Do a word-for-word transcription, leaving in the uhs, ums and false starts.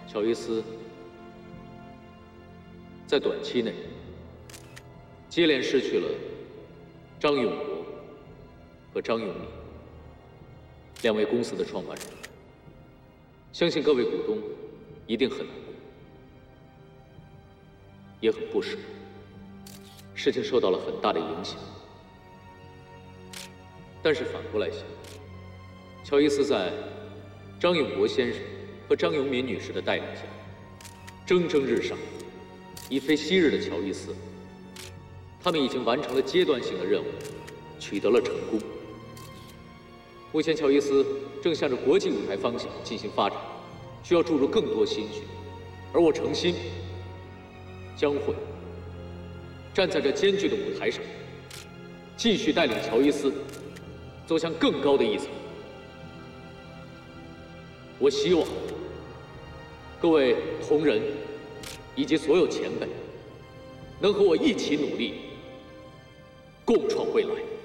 乔伊斯在短期内接连失去了张永国和张永敏两位公司的创办人，相信各位股东一定很难过，也很不舍，事情受到了很大的影响。但是反过来想，乔伊斯在张永国先生和张永敏女士的带领下，蒸蒸日上，已非昔日的乔伊斯。他们已经完成了阶段性的任务，取得了成功。目前，乔伊斯正向着国际舞台方向进行发展，需要注入更多心血，而我诚心将会站在这艰巨的舞台上，继续带领乔伊斯走向更高的一层。我希望各位同仁以及所有前辈能和我一起努力，共创未来。